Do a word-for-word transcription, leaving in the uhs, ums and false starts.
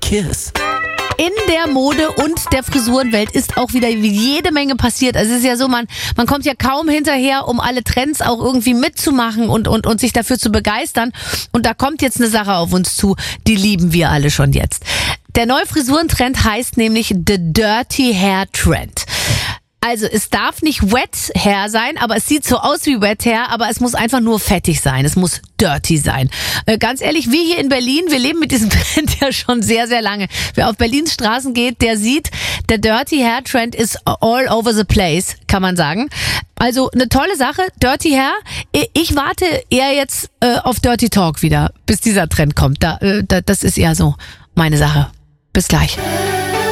Kiss. In der Mode und der Frisurenwelt ist auch wieder jede Menge passiert. Also es ist ja so, man, man kommt ja kaum hinterher, um alle Trends auch irgendwie mitzumachen und, und, und sich dafür zu begeistern. Und da kommt jetzt eine Sache auf uns zu, die lieben wir alle schon jetzt. Der neue Frisurentrend heißt nämlich The Dirty Hair Trend. Also es darf nicht Wet Hair sein, aber es sieht so aus wie Wet Hair, aber es muss einfach nur fettig sein. Es muss dirty sein. Äh, ganz ehrlich, wir hier in Berlin, wir leben mit diesem Trend ja schon sehr, sehr lange. Wer auf Berlins Straßen geht, der sieht, der Dirty Hair Trend ist all over the place, kann man sagen. Also eine tolle Sache, Dirty Hair. Ich warte eher jetzt äh, auf Dirty Talk wieder, bis dieser Trend kommt. Da, äh, da, das ist eher so meine Sache. Bis gleich.